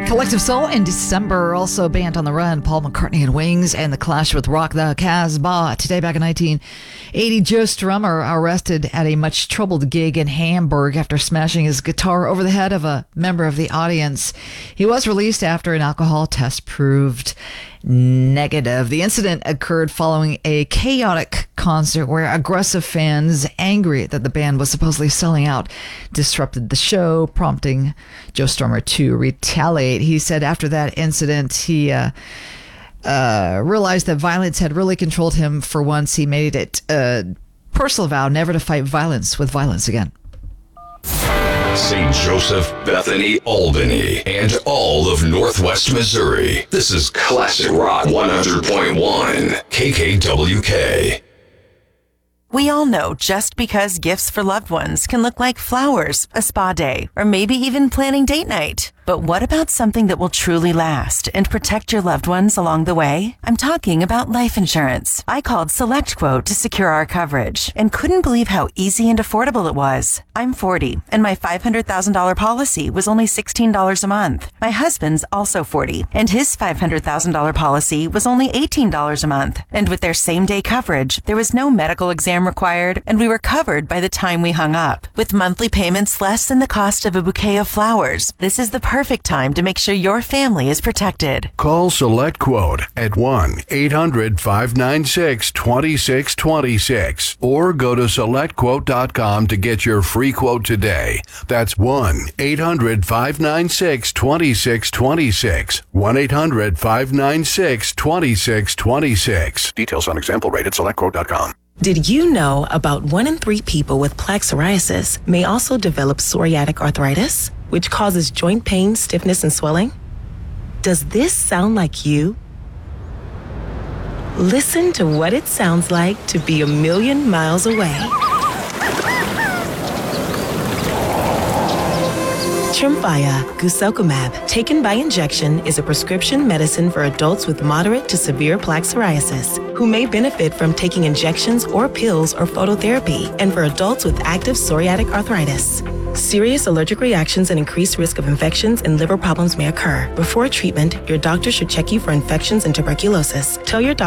Collective Soul in December, also Band on the Run, Paul McCartney and Wings, and The Clash with Rock the Casbah. Today, back in 1980, Joe Strummer arrested at a much troubled gig in Hamburg after smashing his guitar over the head of a member of the audience. He was released after an alcohol test proved negative. The incident occurred following a chaotic concert where aggressive fans, angry that the band was supposedly selling out, disrupted the show, prompting Joe Strummer to retaliate. He said after that incident, he realized that violence had really controlled him. For once, he made it a personal vow never to fight violence with violence again. St. Joseph, Bethany, Albany, and all of Northwest Missouri. This is Classic Rock 100.1 KKWK. We all know just because gifts for loved ones can look like flowers, a spa day, or maybe even planning date night. But what about something that will truly last and protect your loved ones along the way? I'm talking about life insurance. I called SelectQuote to secure our coverage and couldn't believe how easy and affordable it was. I'm 40 and my $500,000 policy was only $16 a month. My husband's also 40 and his $500,000 policy was only $18 a month. And with their same-day coverage, there was no medical exam required and we were covered by the time we hung up. With monthly payments less than the cost of a bouquet of flowers, this is the perfect time to make sure your family is protected. Call SelectQuote at 1-800-596-2626 or go to SelectQuote.com to get your free quote today. That's 1-800-596-2626. 1-800-596-2626. Details on example rate at SelectQuote.com. Did you know about 1 in 3 people with plaque psoriasis may also develop psoriatic arthritis, which causes joint pain, stiffness, and swelling? Does this sound like you? Listen to what it sounds like to be a million miles away. Tremfya guselkumab, taken by injection, is a prescription medicine for adults with moderate to severe plaque psoriasis who may benefit from taking injections or pills or phototherapy, and for adults with active psoriatic arthritis. Serious allergic reactions and increased risk of infections and liver problems may occur. Before treatment, your doctor should check you for infections and tuberculosis. Tell your doctor